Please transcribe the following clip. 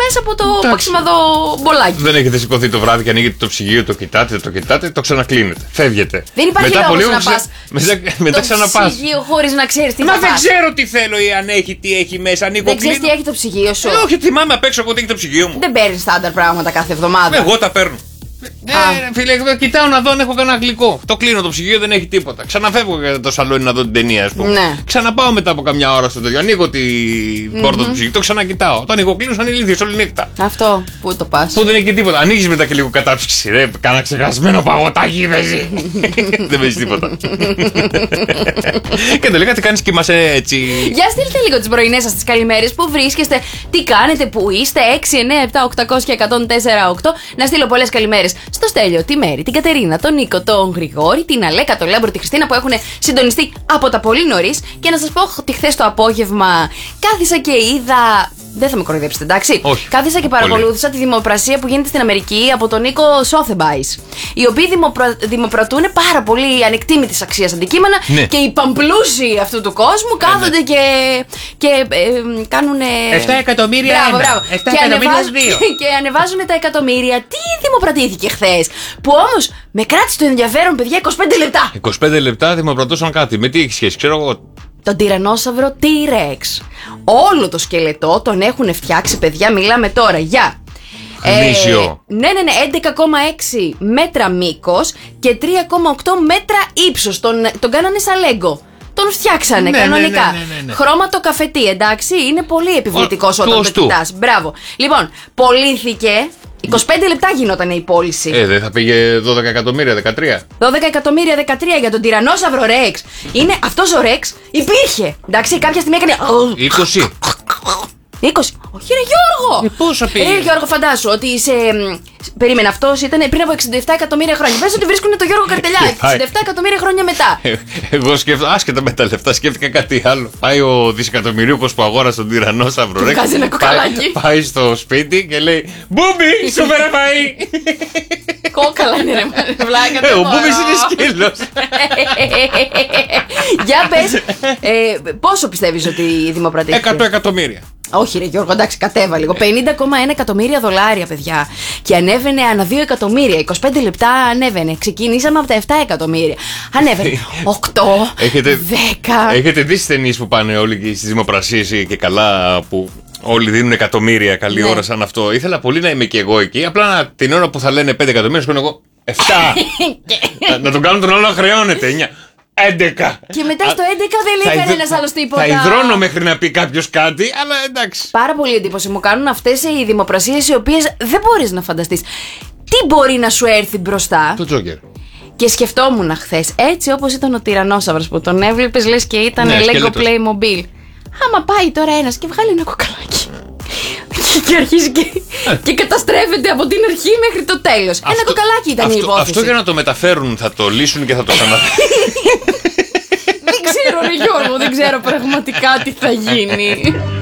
μέσα από το παξιμαδό μπολάκι. Δεν έχετε σηκωθεί το βράδυ και ανοίγετε το ψυγείο, το κοιτάτε, το ξανακλίνετε. Φεύγετε. Δεν υπάρχει λόγος να πας. Μετά ξαναπάς. Το ψυγείο χωρίς να ξέρεις τι θα Μα δεν πας. ξέρω τι θέλω ή αν έχει, τι έχει μέσα. Ανοίγω, Δεν ξέρεις τι έχει το ψυγείο σου. όχι, θυμάμαι απ' έξω εγώ τι έχει το ψυγείο μου. Δεν παίρνεις στάνταρ πράγματα κάθε εβδομάδα. Εγώ τα παίρνω. Φίλε, κοιτάω να δω αν έχω κανένα γλυκό. Το κλείνω το ψυγείο, δεν έχει τίποτα. Ξαναφεύγω για το σαλόνι να δω την ταινία, ας πούμε. Ναι. Ξαναπάω μετά από καμιά ώρα στο τέτοιο. Ανοίγω την πόρτα του ψυγείου, το ξανακοιτάω. Το ανοίγω, κλείνω σαν ηλίθιος όλη νύχτα. Αυτό, πού το πας. Που δεν έχει και τίποτα. Ανοίγεις μετά και λίγο κατάψυξη. Ρε, κάνα ξεχασμένο παγωτάκι παίζει. Δεν παίζει τίποτα. Και τελικά τι κάνεις και είμαστε έτσι. Για στείλτε λίγο τις πρωινές σας τις καλημέρες, που βρίσκεστε, τι κάνετε, που είστε. 6, 9, 7, 800 και 104,8. Να στείλω πολλές καλημέρες στο Στέλιο, τη Μέρη, την Κατερίνα, τον Νίκο, τον Γρηγόρη, την Αλέκα, τον Λέμπρο, τη Χριστίνα που έχουν συντονιστεί από τα πολύ νωρίς. Και να σας πω ότι χθες το απόγευμα κάθισα και είδα. Δεν θα με κοροϊδέψετε, εντάξει. Όχι. Κάθισα και παρακολούθησα τη δημοπρασία που γίνεται στην Αμερική από τον Νίκο Σόθεμπάις. Οι οποίοι δημοπρατούν πάρα πολύ ανεκτήμητης αξίας αντικείμενα, ναι. και οι παμπλούσιοι αυτού του κόσμου κάθονται και κάνουν. 7 εκατομμύρια. Μπράβο. 7 εκατομμύρια 2. Και ανεβάζουν τα εκατομμύρια. Τι δημοπρατήθηκε χθες. Που όμως με κράτησε το ενδιαφέρον, παιδιά, 25 λεπτά. 25 λεπτά δημοπρατούσαν κάτι. Με τι έχει σχέση, ξέρω εγώ. Τον τυρανόσαυρο T-Rex. Όλο το σκελετό τον έχουν φτιάξει, παιδιά. Μιλάμε τώρα για. Γνήσιο. Ναι, 11,6 μέτρα μήκος και 3,8 μέτρα ύψος. Τον κάνανε σαν λέγκο. Τον φτιάξανε κανονικά. Ναι. Χρώμα το καφετί, εντάξει. Είναι πολύ επιβλητικός όταν το κοιτάς. Μπράβο. Λοιπόν, πωλήθηκε. 25 λεπτά γινόταν η πώληση. Δεν θα πήγε 12 εκατομμύρια, 13. 12 εκατομμύρια 13 για τον τυρανόσαυρο Ρεξ. Είναι αυτός ο Ρεξ υπήρχε. Εντάξει, κάποια στιγμή έκανε. 20. 20. Όχι, ρε Γιώργο! Πόσο πήγε? Ρε Γιώργο, φαντάσου ότι σε. Περίμενε, αυτός ήταν πριν από 67 εκατομμύρια χρόνια. Πες ότι βρίσκουν τον Γιώργο Καρτελιά. 67 εκατομμύρια χρόνια μετά. Εγώ σκέφτομαι, άσχετα με τα λεφτά, σκέφτηκα κάτι άλλο. Πάει ο δισεκατομμυρίουχος που αγόρασε τον τυρανόσαυρο Ρεξ. Βγάζει ένα κοκαλάκι. Πάει στο σπίτι και λέει Μπούμπι, σου φέρα φαΐ. Κόκαλα είναι, ρε βλάκα. Ο Μπούμπις είναι σκύλος. Για πες, πόσο πιστεύεις ότι δημοπρατήθηκε? 100 εκατομμύρια. Όχι, ρε Γιώργο, εντάξει, κατέβα λίγο. 50,1 εκατομμύρια δολάρια, παιδιά. Και ανέβαινε ανά 2 εκατομμύρια. 25 λεπτά ανέβαινε. Ξεκινήσαμε από τα 7 εκατομμύρια. Ανέβαινε 8, 10. Έχετε δει τις ταινίες που πάνε όλοι στις δημοπρασίες και καλά, που όλοι δίνουν εκατομμύρια, καλή ώρα σαν αυτό. Ήθελα πολύ να είμαι και εγώ εκεί. Απλά την ώρα που θα λένε 5 εκατομμύρια, σκόνω εγώ 7. Να τον κάνουν τον άλλο να χρεώνεται. 9. 11. Και μετά στο 11 δεν λέει κανένας άλλος τίποτα. Θα υδρώνω μέχρι να πει κάποιος κάτι, αλλά εντάξει. Πάρα πολύ εντύπωση μου κάνουν αυτές οι δημοπρασίες, οι οποίες δεν μπορείς να φανταστείς τι μπορεί να σου έρθει μπροστά. Το Τζόκερ. Και σκεφτόμουν χθες, έτσι όπως ήταν ο τυρανόσαυρος που τον έβλεπες, λες και ήταν Lego Playmobil. Άμα πάει τώρα ένας και βγάλει ένα κοκαλάκι και αρχίζει και καταστρέφεται από την αρχή μέχρι το τέλος. Ένα κοκαλάκι ήταν η υπόθεση. Αυτό για να το μεταφέρουν θα το λύσουν και θα το ξαναφέρουν. Δεν ξέρω, ρε Γιώργο, δεν ξέρω πραγματικά τι θα γίνει.